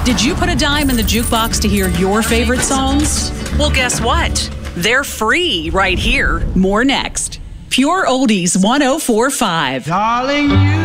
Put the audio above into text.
Did you put a dime in the jukebox to hear your favorite songs? Well, guess what? They're free right here. More next. Pure Oldies 104.5. Darling, you